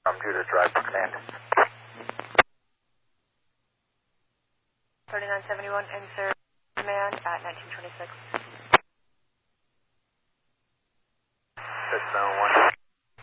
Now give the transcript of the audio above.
I'm due to drive for command. 3971, insert command at 1926. That's 1.